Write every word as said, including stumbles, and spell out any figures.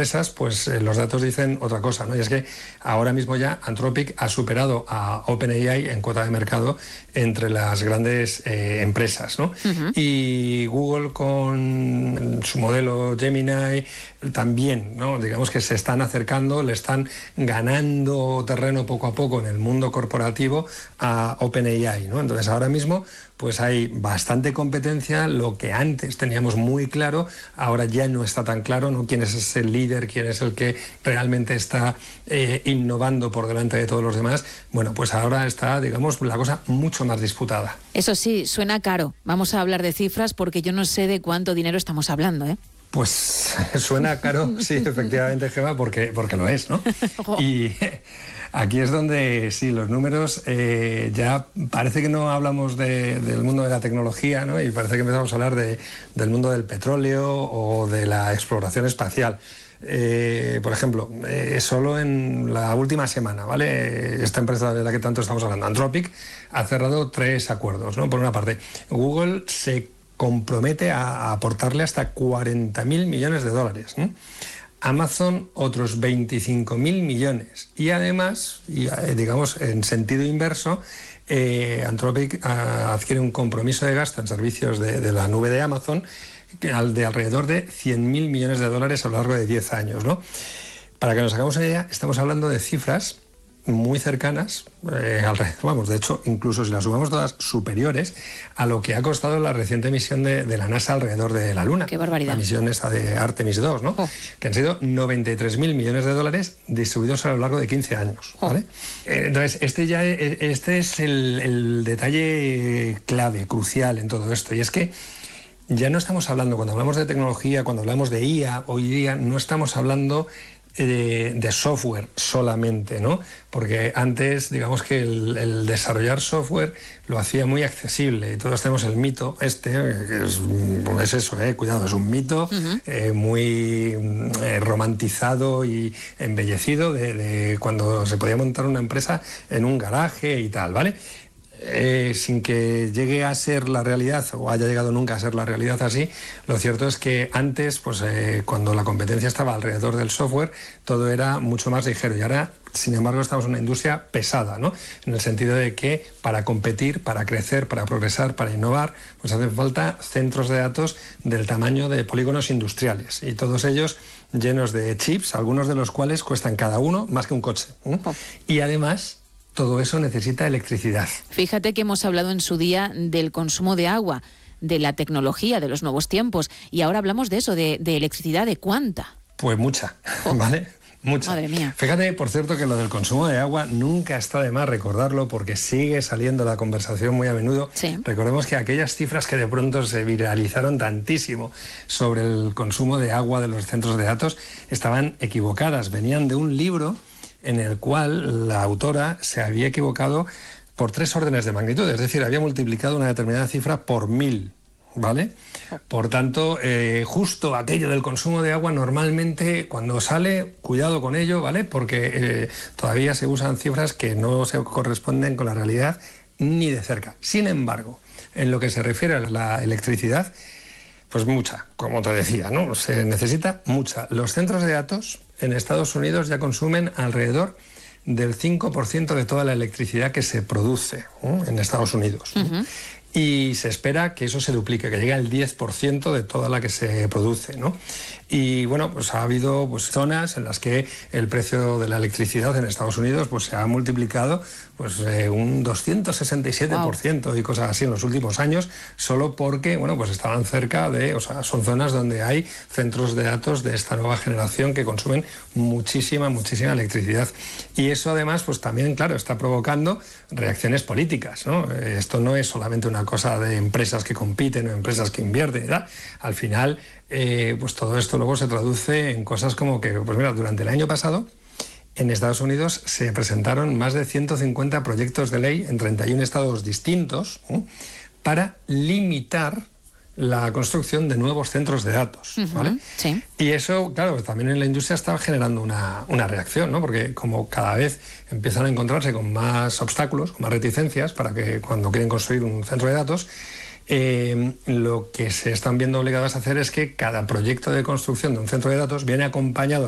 empresas, pues eh, los datos dicen otra cosa, ¿no? Y es que ahora mismo ya Anthropic ha superado a OpenAI en cuota de mercado entre las grandes eh, empresas, ¿no? Uh-huh. Y Google con su modelo Gemini también, ¿no? Digamos que se están acercando, le están ganando terreno poco a poco en el mundo corporativo a OpenAI, ¿no? Entonces ahora mismo pues hay bastante competencia, lo que antes teníamos muy claro, ahora ya no está tan claro, ¿no? Quién es ese líder, quién es el que realmente está eh, innovando por delante de todos los demás. Bueno, pues ahora está, digamos, la cosa mucho más disputada. Eso sí, suena caro. Vamos a hablar de cifras porque yo no sé de cuánto dinero estamos hablando, ¿eh? Pues suena caro, sí, efectivamente, Gemma, porque, porque lo es, ¿no? Y aquí es donde, sí, los números, eh, ya parece que no hablamos de, del mundo de la tecnología, ¿no? Y parece que empezamos a hablar de, del mundo del petróleo o de la exploración espacial. Eh, por ejemplo, eh, solo en la última semana, ¿vale? Esta empresa de la que tanto estamos hablando, Anthropic, ha cerrado tres acuerdos, ¿no? Por una parte, Google se compromete a aportarle hasta cuarenta mil millones de dólares. ¿eh? Amazon otros veinticinco mil millones. Y además, y, eh, digamos, en sentido inverso, eh, Anthropic ah, adquiere un compromiso de gasto en servicios de, de la nube de Amazon de alrededor de cien mil millones de dólares a lo largo de diez años. ¿no? Para que nos hagamos una idea, estamos hablando de cifras muy cercanas, eh, alrededor, vamos, de hecho, incluso si las sumamos todas, superiores a lo que ha costado la reciente misión de, de la NASA alrededor de la Luna. ¡Qué barbaridad! La misión esta de Artemis dos, ¿no? Oh. Que han sido noventa y tres mil millones de dólares distribuidos a lo largo de quince años, ¿vale? Oh. Eh, entonces, este, ya, este es el, el detalle clave, crucial en todo esto, y es que ya no estamos hablando, cuando hablamos de tecnología, cuando hablamos de I A, hoy día no estamos hablando De, de software solamente, ¿no? Porque antes, digamos que el, el desarrollar software lo hacía muy accesible y todos tenemos el mito este, que es, es eso, eh, cuidado, es un mito uh-huh. eh, muy eh, romantizado y embellecido de, de cuando se podía montar una empresa en un garaje y tal, ¿vale? Eh, sin que llegue a ser la realidad o haya llegado nunca a ser la realidad así, lo cierto es que antes, pues eh, cuando la competencia estaba alrededor del software, todo era mucho más ligero y ahora, sin embargo, estamos en una industria pesada, ¿no? En el sentido de que para competir, para crecer, para progresar, para innovar, pues hacen falta centros de datos del tamaño de polígonos industriales y todos ellos llenos de chips, algunos de los cuales cuestan cada uno más que un coche. ¿eh? Oh. Y además, todo eso necesita electricidad. Fíjate que hemos hablado en su día del consumo de agua, de la tecnología, de los nuevos tiempos, y ahora hablamos de eso, de, de electricidad, ¿de cuánta? Pues mucha, oh. ¿vale? Mucha. Madre mía. Fíjate, por cierto, que lo del consumo de agua nunca está de más recordarlo porque sigue saliendo la conversación muy a menudo. Sí. Recordemos que aquellas cifras que de pronto se viralizaron tantísimo sobre el consumo de agua de los centros de datos estaban equivocadas, venían de un libro en el cual la autora se había equivocado por tres órdenes de magnitud, es decir, había multiplicado una determinada cifra por mil, ¿vale? Por tanto, eh, justo aquello del consumo de agua, normalmente cuando sale, cuidado con ello, ¿vale? Porque eh, todavía se usan cifras que no se corresponden con la realidad ni de cerca. Sin embargo, en lo que se refiere a la electricidad, pues mucha, como te decía, ¿no? Se necesita mucha. Los centros de datos en Estados Unidos ya consumen alrededor del cinco por ciento de toda la electricidad que se produce ¿eh? en Estados Unidos. Uh-huh. Y se espera que eso se duplique, que llegue al diez por ciento de toda la que se produce, ¿no? Y bueno, pues ha habido pues, zonas en las que el precio de la electricidad en Estados Unidos pues, se ha multiplicado pues, eh, un doscientos sesenta y siete por ciento wow. y cosas así en los últimos años, solo porque bueno, pues estaban cerca de, o sea, son zonas donde hay centros de datos de esta nueva generación que consumen muchísima, muchísima electricidad. Y eso además, pues también, claro, está provocando reacciones políticas, ¿no? Esto no es solamente una cosa de empresas que compiten o empresas que invierten, ¿verdad? Al final, eh, pues todo esto luego se traduce en cosas como que, pues mira, durante el año pasado en Estados Unidos se presentaron más de ciento cincuenta proyectos de ley en treinta y un estados distintos ¿eh? para limitar la construcción de nuevos centros de datos, uh-huh, ¿vale? Sí. Y eso, claro, también en la industria está generando una, una reacción, ¿no? Porque como cada vez empiezan a encontrarse con más obstáculos, con más reticencias para que cuando quieren construir un centro de datos, eh, lo que se están viendo obligados a hacer es que cada proyecto de construcción de un centro de datos viene acompañado